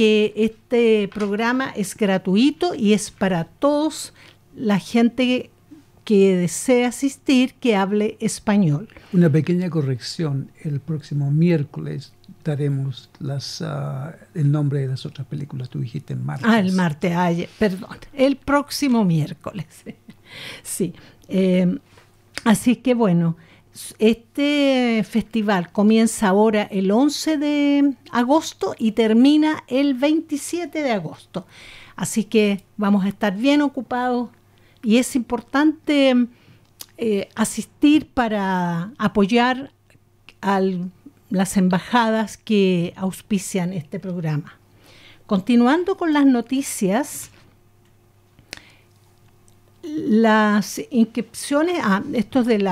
que este programa es gratuito y es para todos la gente que desea asistir, que hable español. Una pequeña corrección. El próximo miércoles daremos el nombre de las otras películas. Tú dijiste martes. El martes. Perdón. El próximo miércoles. Sí. Así que bueno, este festival comienza ahora el 11 de agosto y termina el 27 de agosto. Así que vamos a estar bien ocupados y es importante asistir para apoyar a las embajadas que auspician este programa. Continuando con las noticias, las inscripciones, esto de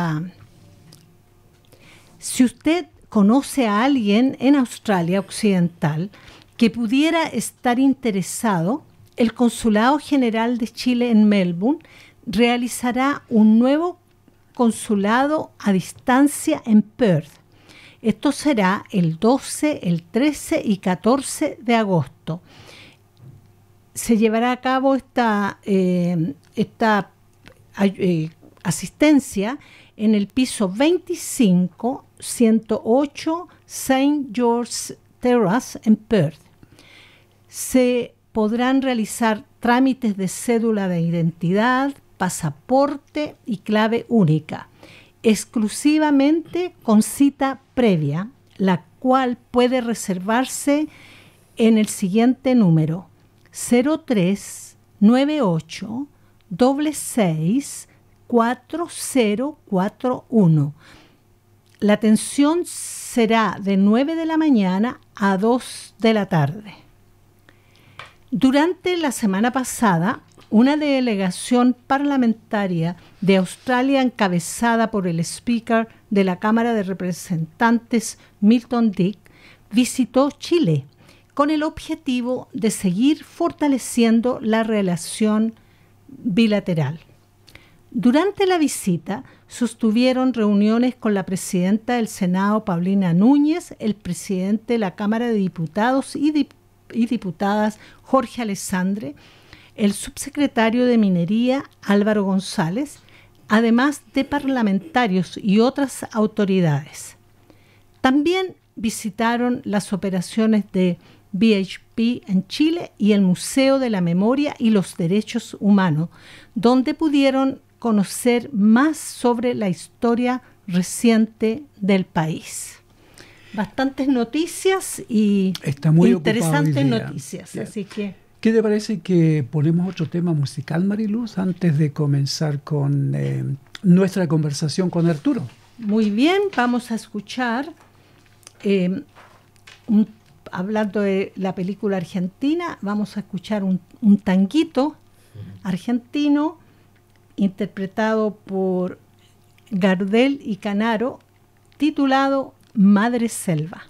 si usted conoce a alguien en Australia Occidental que pudiera estar interesado, el Consulado General de Chile en Melbourne realizará un nuevo consulado a distancia en Perth. Esto será el 12, el 13 y 14 de agosto. Se llevará a cabo esta asistencia en el piso 25, 108 St. George's Terrace en Perth. Se podrán realizar trámites de cédula de identidad, pasaporte y clave única, exclusivamente con cita previa, la cual puede reservarse en el siguiente número: 0398 66 4041. La atención será de 9 de la mañana a 2 de la tarde. Durante la semana pasada, una delegación parlamentaria de Australia encabezada por el Speaker de la Cámara de Representantes, Milton Dick, visitó Chile con el objetivo de seguir fortaleciendo la relación bilateral. Durante la visita, sostuvieron reuniones con la presidenta del Senado, Paulina Núñez, el presidente de la Cámara de Diputados y Diputadas, Jorge Alessandre, el subsecretario de Minería, Álvaro González, además de parlamentarios y otras autoridades. También visitaron las operaciones de BHP en Chile y el Museo de la Memoria y los Derechos Humanos, donde pudieron conocer más sobre la historia reciente del país. Bastantes noticias y interesantes noticias. Yeah. Así que, ¿qué te parece que ponemos otro tema musical, Mariluz, antes de comenzar con nuestra conversación con Arturo? Muy bien, vamos a escuchar, hablando de la película argentina, vamos a escuchar un tanguito argentino interpretado por Gardel y Canaro, titulado Madre Selva.